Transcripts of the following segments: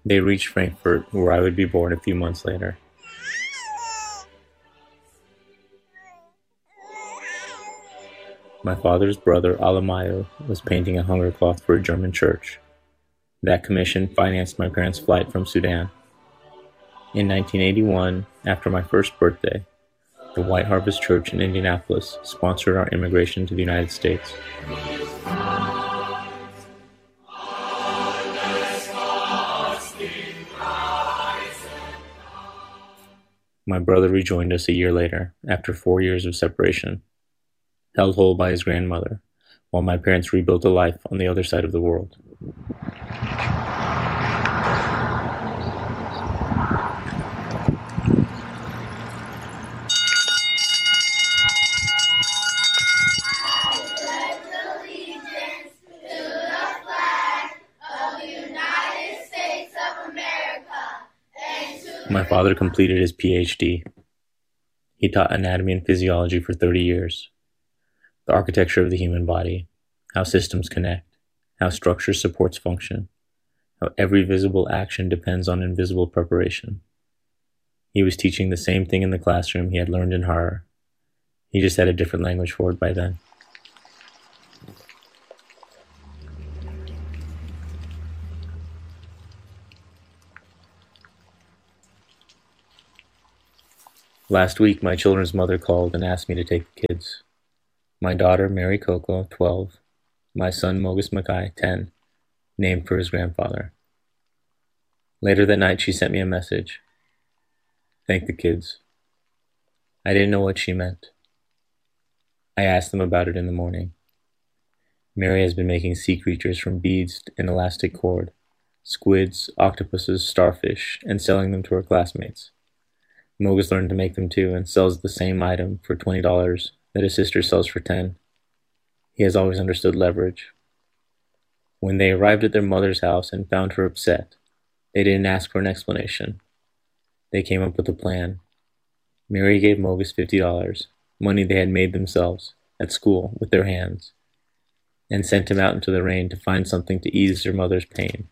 They reached Frankfurt, where I would be born a few months later. My father's brother, Alemayo, was painting a hunger cloth for a German church. That commission financed my parents' flight from Sudan. In 1981, after my first birthday, the White Harvest Church in Indianapolis sponsored our immigration to the United States. My brother rejoined us a year later, after 4 years of separation, held whole by his grandmother, while my parents rebuilt a life on the other side of the world. My father completed his PhD. He taught anatomy and physiology for 30 years. The architecture of the human body, how systems connect, how structure supports function, how every visible action depends on invisible preparation. He was teaching the same thing in the classroom he had learned in Harrer. He just had a different language for it by then. Last week, my children's mother called and asked me to take the kids. My daughter, Mary Coco, 12. My son, Mogus Mackay, 10, named for his grandfather. Later that night, she sent me a message. Thank the kids. I didn't know what she meant. I asked them about it in the morning. Mary has been making sea creatures from beads and elastic cord, squids, octopuses, starfish, and selling them to her classmates. Mogus learned to make them too and sells the same item for $20 that his sister sells for $10. He has always understood leverage. When they arrived at their mother's house and found her upset, they didn't ask for an explanation. They came up with a plan. Mary gave Mogus $50, money they had made themselves, at school, with their hands, and sent him out into the rain to find something to ease their mother's pain.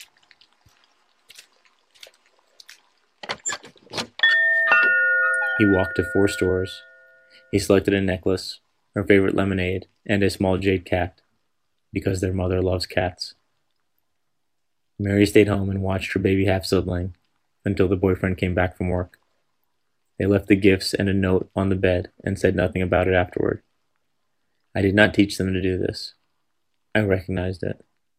He walked to 4 stores. He selected a necklace, her favorite lemonade, and a small jade cat, because their mother loves cats. Mary stayed home and watched her baby half-sibling until the boyfriend came back from work. They left the gifts and a note on the bed and said nothing about it afterward. I did not teach them to do this. I recognized it.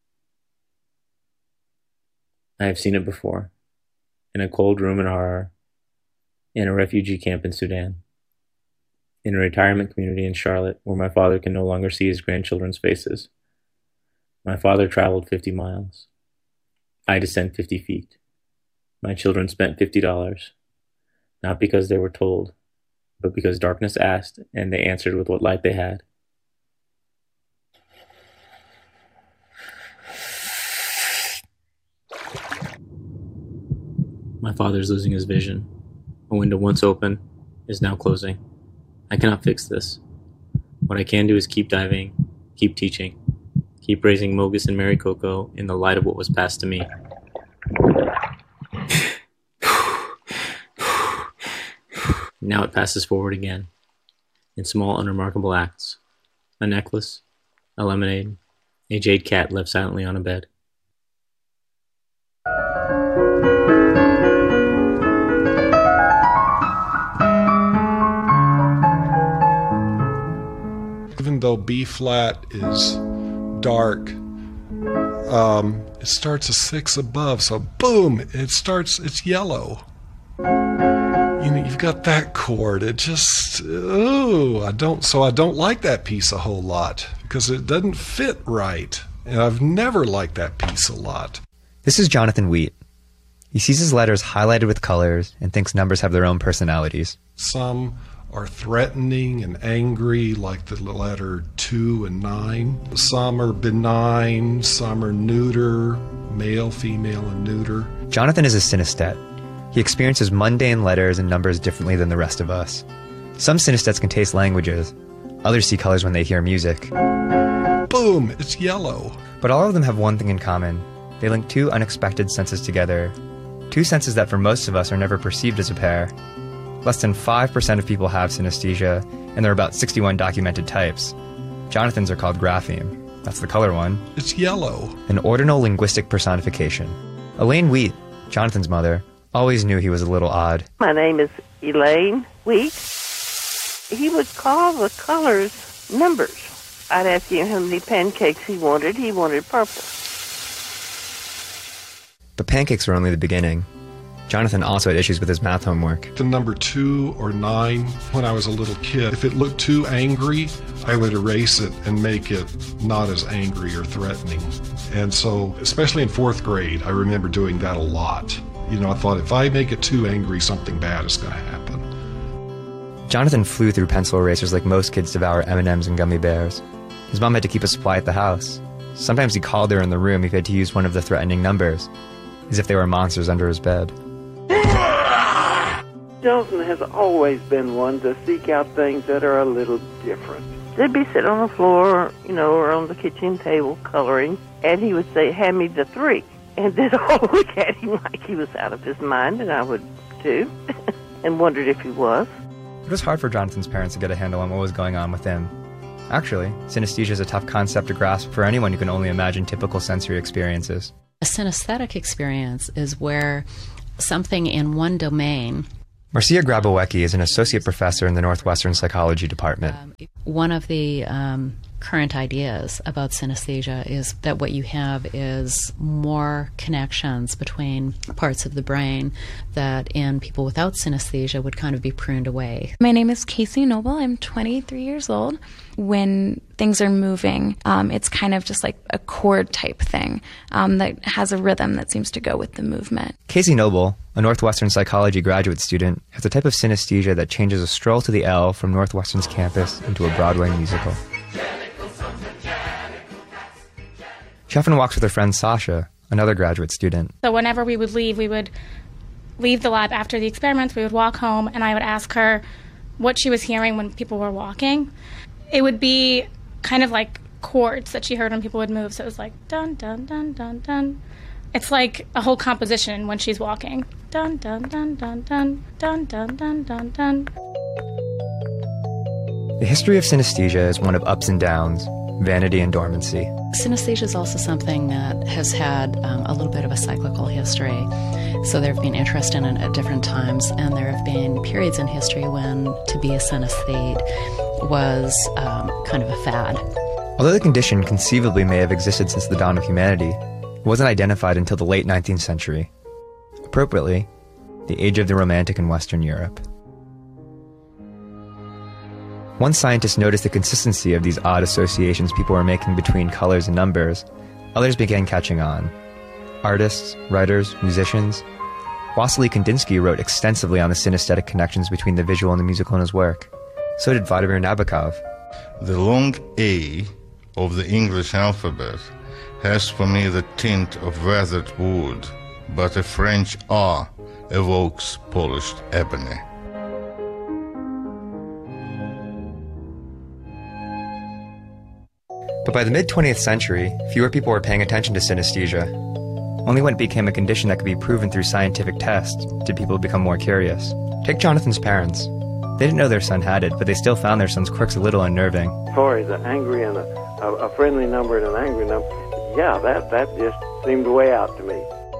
I have seen it before, in a cold room in Harare, in a refugee camp in Sudan, in a retirement community in Charlotte where my father can no longer see his grandchildren's faces. My father traveled 50 miles. I descend 50 feet. My children spent $50, not because they were told, but because darkness asked and they answered with what light they had. My father's losing his vision. A window once open is now closing. I cannot fix this. What I can do is keep diving, keep teaching, keep raising Mogus and Mary Coco in the light of what was passed to me. Now it passes forward again, in small, unremarkable acts. A necklace, a lemonade, a jade cat left silently on a bed. Even though B flat is dark, it starts a 6 above, so boom, it's yellow. You know, you've got that chord. It just, I don't like that piece a whole lot because it doesn't fit right. And I've never liked that piece a lot. This is Jonathan Wheat. He sees his letters highlighted with colors and thinks numbers have their own personalities. Some are threatening and angry, like the letter 2 and 9. Some are benign, some are neuter, male, female, and neuter. Jonathan is a synesthete. He experiences mundane letters and numbers differently than the rest of us. Some synesthetes can taste languages. Others see colors when they hear music. Boom, it's yellow. But all of them have one thing in common. they link two unexpected senses together, two senses that for most of us are never perceived as a pair. Less than 5% of people have synesthesia, and there are about 61 documented types. Jonathan's are called grapheme. That's the color one. It's yellow. An ordinal linguistic personification. Elaine Wheat, Jonathan's mother, always knew he was a little odd. My name is Elaine Wheat. He would call the colors numbers. I'd ask him how many pancakes he wanted. He wanted purple. But pancakes were only the beginning. Jonathan also had issues with his math homework. The number 2 or 9, when I was a little kid, if it looked too angry, I would erase it and make it not as angry or threatening. And so, especially in 4th grade, I remember doing that a lot. You know, I thought if I make it too angry, something bad is going to happen. Jonathan flew through pencil erasers like most kids devour M&Ms and gummy bears. His mom had to keep a supply at the house. Sometimes he called her in the room if he had to use one of the threatening numbers, as if they were monsters under his bed. Jonathan has always been one to seek out things that are a little different. They'd be sitting on the floor, or on the kitchen table coloring, and he would say, "Hand me the 3." And they'd all look at him like he was out of his mind, and I would too, and wondered if he was. It was hard for Jonathan's parents to get a handle on what was going on with him. Actually, synesthesia is a tough concept to grasp for anyone who can only imagine typical sensory experiences. A synesthetic experience is where something in one domain. Marcia Grabowecki is an associate professor in the Northwestern Psychology Department. One of the current ideas about synesthesia is that what you have is more connections between parts of the brain that in people without synesthesia would kind of be pruned away. My name is Casey Noble. I'm 23 years old. When things are moving, it's kind of just like a chord type thing that has a rhythm that seems to go with the movement. Casey Noble, a Northwestern psychology graduate student, has a type of synesthesia that changes a stroll to the L from Northwestern's campus into a Broadway musical. She often walks with her friend Sasha, another graduate student. So whenever we would leave the lab after the experiments, we would walk home, and I would ask her what she was hearing when people were walking. It would be kind of like chords that she heard when people would move. So it was like dun, dun, dun, dun, dun. It's like a whole composition when she's walking. Dun, dun, dun, dun, dun, dun, dun, dun, dun, dun. The history of synesthesia is one of ups and downs, vanity and dormancy. Synesthesia is also something that has had a little bit of a cyclical history. So there have been interest in it at different times, and there have been periods in history when to be a synesthete was kind of a fad. Although the condition conceivably may have existed since the dawn of humanity, it wasn't identified until the late 19th century. Appropriately, the age of the Romantic in Western Europe. One scientist noticed the consistency of these odd associations people were making between colors and numbers. Others began catching on. Artists, writers, musicians. Wassily Kandinsky wrote extensively on the synesthetic connections between the visual and the musical in his work. So did Vladimir Nabokov. The long A of the English alphabet has for me the tint of weathered wood, but a French R evokes polished ebony. But by the mid-20th century, fewer people were paying attention to synesthesia. Only when it became a condition that could be proven through scientific tests did people become more curious. Take Jonathan's parents. They didn't know their son had it, but they still found their son's quirks a little unnerving. As far as an angry and a friendly number and an angry number, yeah, that just seemed way out to me.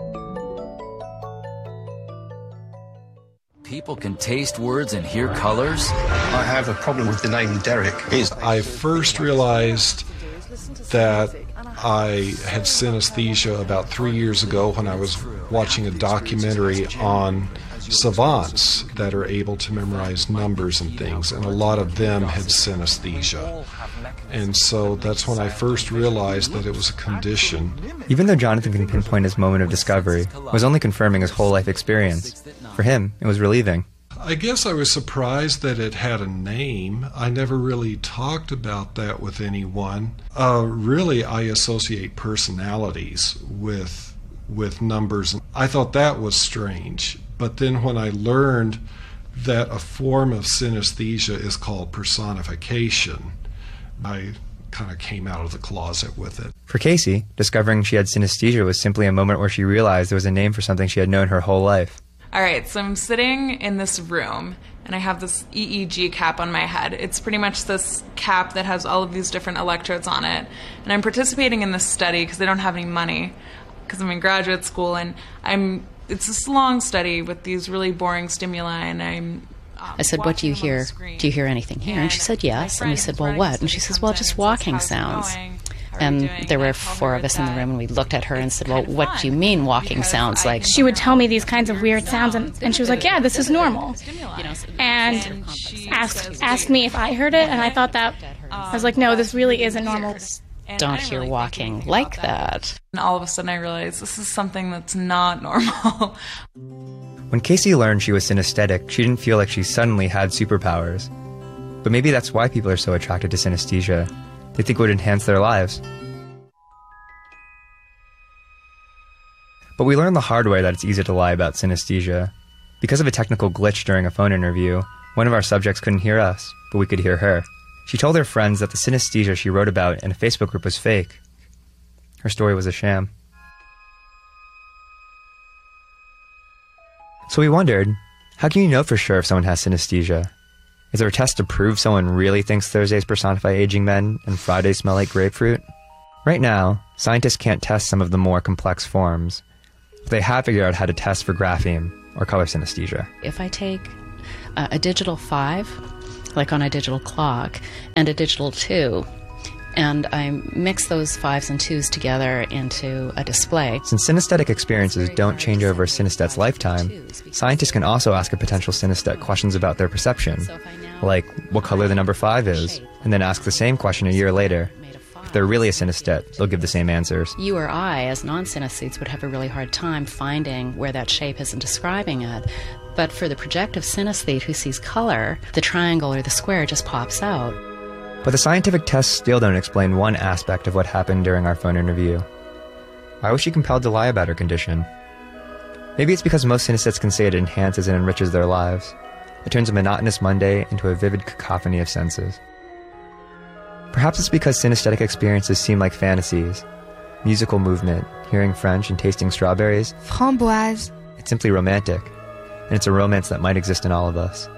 People can taste words and hear colors. I have a problem with the name Derek. I first realized that I had synesthesia about 3 years ago when I was watching a documentary on savants that are able to memorize numbers and things, and a lot of them had synesthesia. And so that's when I first realized that it was a condition. Even though Jonathan can pinpoint his moment of discovery, it was only confirming his whole life experience. For him, it was relieving. I guess I was surprised that it had a name. I never really talked about that with anyone. Really, I associate personalities with numbers. I thought that was strange. But then when I learned that a form of synesthesia is called personification, I kind of came out of the closet with it. For Casey, discovering she had synesthesia was simply a moment where she realized there was a name for something she had known her whole life. All right, so I'm sitting in this room, and I have this EEG cap on my head. It's pretty much this cap that has all of these different electrodes on it. And I'm participating in this study because I don't have any money, because I'm in graduate school, and it's this long study with these really boring stimuli, and I said, what do you hear? Do you hear anything here? And she said, yes. And we said, well, what? And she says, well, just walking sounds. And there were 4 of us in the room, and we looked at her and said, well, what do you mean walking sounds? Like, she would tell me these kinds of weird sounds, and she was like, yeah, this is normal. And asked me if I heard it, and I thought that, I was like, no, this really isn't normal. Don't hear walking like that. And all of a sudden I realized this is something that's not normal. When Casey learned she was synesthetic, she didn't feel like she suddenly had superpowers. But maybe that's why people are so attracted to synesthesia. They think it would enhance their lives. But we learned the hard way that it's easy to lie about synesthesia. Because of a technical glitch during a phone interview, one of our subjects couldn't hear us, but we could hear her. She told her friends that the synesthesia she wrote about in a Facebook group was fake. Her story was a sham. So we wondered, how can you know for sure if someone has synesthesia? Is there a test to prove someone really thinks Thursdays personify aging men and Fridays smell like grapefruit? Right now, scientists can't test some of the more complex forms, but they have figured out how to test for grapheme, or color synesthesia. If I take a digital 5, like on a digital clock, and a digital 2, and I mix those 5s and 2s together into a display. Since synesthetic experiences don't change over a synesthete's lifetime, scientists can also ask a potential synesthete questions about their perception, like what color the number 5 is, and then ask the same question a year later. If they're really a synesthete, they'll give the same answers. You or I, as non-synesthetes, would have a really hard time finding where that shape is and describing it. But for the projective synesthete who sees color, the triangle or the square just pops out. But the scientific tests still don't explain one aspect of what happened during our phone interview. Why was she compelled to lie about her condition? Maybe it's because most synesthetes can say it enhances and enriches their lives. It turns a monotonous Monday into a vivid cacophony of senses. Perhaps it's because synesthetic experiences seem like fantasies. Musical movement, hearing French and tasting strawberries. Framboise. It's simply romantic. And it's a romance that might exist in all of us.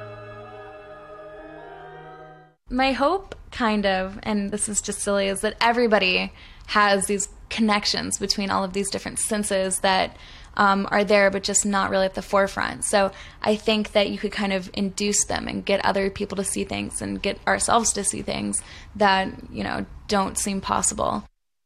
My hope, kind of, and this is just silly, is that everybody has these connections between all of these different senses that are there but just not really at the forefront. So I think that you could kind of induce them and get other people to see things and get ourselves to see things that, you know, don't seem possible.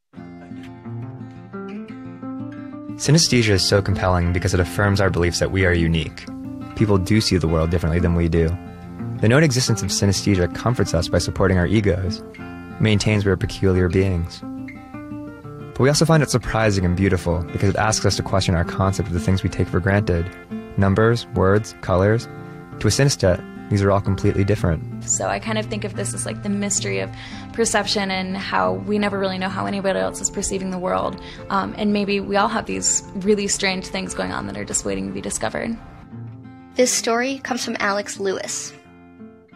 Synesthesia is so compelling because it affirms our beliefs that we are unique. People do see the world differently than we do. The known existence of synesthesia comforts us by supporting our egos, maintains we are peculiar beings. But we also find it surprising and beautiful because it asks us to question our concept of the things we take for granted. Numbers, words, colors. To a synesthete, these are all completely different. So I kind of think of this as like the mystery of perception and how we never really know how anybody else is perceiving the world. And maybe we all have these really strange things going on that are just waiting to be discovered. This story comes from Alex Lewis.